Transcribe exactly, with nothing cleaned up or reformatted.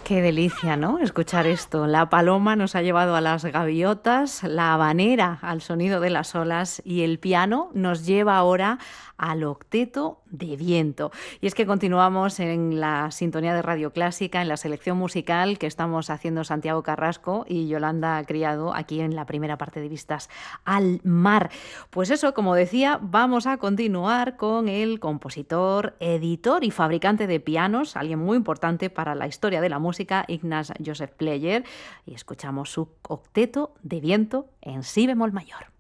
Qué delicia, ¿no? Escuchar esto. La paloma nos ha llevado a las gaviotas, la habanera al sonido de las olas y el piano nos lleva ahora al octeto de viento. Y es que continuamos en la sintonía de Radio Clásica, en la selección musical que estamos haciendo Santiago Carrasco y Yolanda Criado aquí en la primera parte de Vistas al Mar. Pues eso, como decía, vamos a continuar con el compositor, editor y fabricante de pianos, alguien muy importante para la historia de la música, Ignaz Joseph Pleyel, y escuchamos su octeto de viento en si bemol mayor.